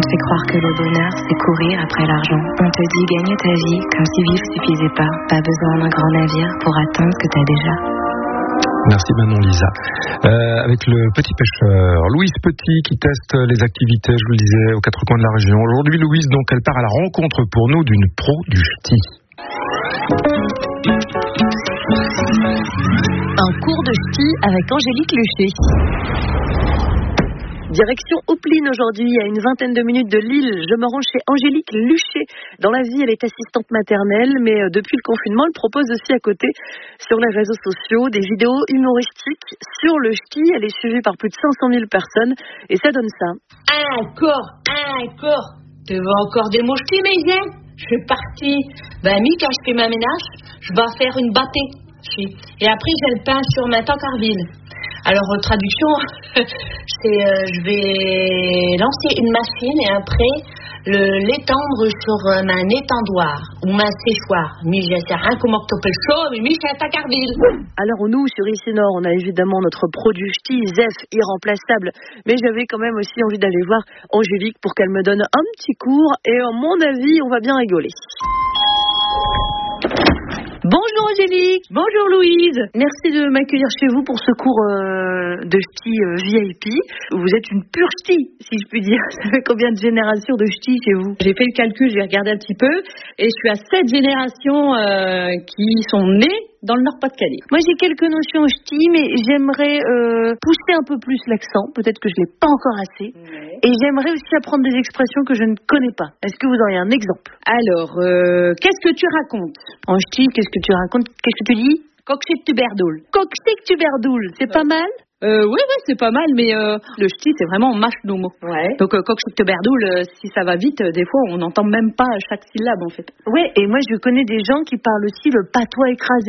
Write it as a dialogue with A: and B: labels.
A: fait croire que le bonheur, c'est courir après l'argent. On te dit gagne ta vie comme si vivre suffisait pas. Pas besoin d'un grand navire pour atteindre ce que t'as déjà.
B: Merci Manon Lisa. Avec le petit pêcheur, Louise Petit qui teste les activités, je vous le disais, aux quatre coins de la région. Aujourd'hui, Louise, donc, elle part à la rencontre pour nous d'une pro du ch'ti.
C: Un cours de ch'ti avec Angélique Luchet. Direction Opeline aujourd'hui, à une vingtaine de minutes de Lille. Je me rends chez Angélique Luchet. Dans la vie, elle est assistante maternelle, mais depuis le confinement, elle propose aussi à côté, sur les réseaux sociaux, des vidéos humoristiques sur le ch'ti. Elle est suivie par plus de 500 000 personnes et ça donne ça.
D: Encore. Tu veux encore des mouchetis, mes gars? Je suis partie. Quand je fais ma ménage, je vais faire une bâtée. Et après, j'ai le pain sur ma tancarville. Alors, traduction, c'est je vais lancer une machine et après l'étendre sur ma étendoir ou ma séchoir. Mais je sais rien comment tu appelles ça, mais c'est à tancarville.
C: Alors, nous, sur IC Nord, on a évidemment notre produit ch'ti, Zef, irremplaçable. Mais j'avais quand même aussi envie d'aller voir Angélique pour qu'elle me donne un petit cours. Et à mon avis, on va bien rigoler. Bonjour Angélique. Bonjour Louise. Merci de m'accueillir chez vous pour ce cours de ch'ti VIP. Vous êtes une pure ch'ti, si je puis dire. Ça fait combien de générations de ch'ti chez vous?
E: J'ai fait le calcul, j'ai regardé un petit peu, et je suis à 7 générations qui sont nées dans le Nord-Pas-de-Calais.
C: Moi, j'ai quelques notions en ch'ti, mais j'aimerais pousser un peu plus l'accent. Peut-être que je ne l'ai pas encore assez. Ouais. Et j'aimerais aussi apprendre des expressions que je ne connais pas. Est-ce que vous auriez un exemple?
E: Alors, qu'est-ce que tu racontes?
C: En ch'ti, qu'est-ce que tu racontes? Qu'est-ce que tu dis?
E: Coxec-tu-berdoul.
C: Coxec-tu-berdoul, c'est pas mal?
E: Oui, c'est pas mal, mais le ch'ti, c'est vraiment mâche nos mots.
C: Ouais.
E: Donc, coxec-tu-berdoul, si ça va vite, des fois, on n'entend même pas chaque syllabe, en fait.
C: Ouais, et moi, je connais des gens qui parlent aussi le patois écrasé.